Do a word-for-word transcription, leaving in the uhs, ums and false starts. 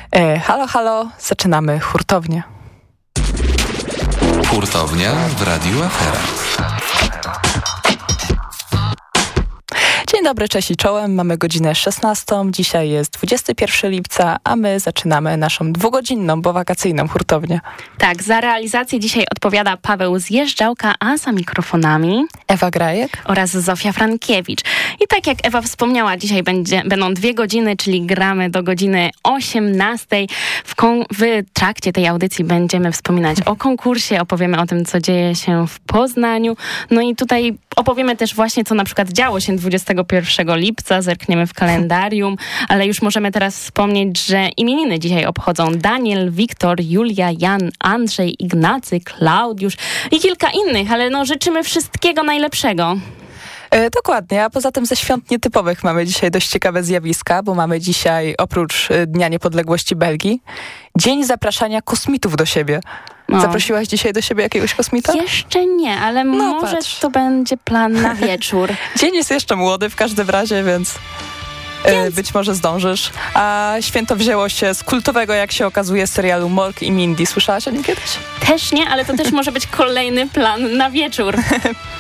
E, halo, halo, zaczynamy hurtownię. Hurtownia w Radiu Afera. Dzień dobry, cześć i czołem. Mamy godzinę szesnastą. Dzisiaj jest dwudziestego pierwszego lipca, a my zaczynamy naszą dwugodzinną, bo wakacyjną hurtownię. Tak, za realizację dzisiaj odpowiada Paweł Zjeżdżałka, a za mikrofonami Ewa Grajek oraz Zofia Frankiewicz. I tak jak Ewa wspomniała, dzisiaj będzie, będą dwie godziny, czyli gramy do godziny osiemnastej. W, kon- w trakcie tej audycji będziemy wspominać o konkursie, opowiemy o tym, co dzieje się w Poznaniu. No i tutaj opowiemy też właśnie, co na przykład działo się dwudziestego pierwszego lipca, zerkniemy w kalendarium, ale już możemy teraz wspomnieć, że imieniny dzisiaj obchodzą Daniel, Wiktor, Julia, Jan, Andrzej, Ignacy, Klaudiusz i kilka innych, ale no życzymy wszystkiego najlepszego. E, dokładnie, a poza tym ze świąt nietypowych mamy dzisiaj dość ciekawe zjawiska, bo mamy dzisiaj oprócz Dnia Niepodległości Belgii Dzień Zapraszania Kosmitów do siebie. No. Zaprosiłaś dzisiaj do siebie jakiegoś kosmita? Jeszcze nie, ale no, może patrz. To będzie plan na wieczór. Dzień jest jeszcze młody w każdym razie, więc, więc... E, być może zdążysz. A święto wzięło się z kultowego, jak się okazuje, serialu Mork i Mindy. Słyszałaś o nim kiedyś? Też nie, ale to też może być kolejny plan na wieczór.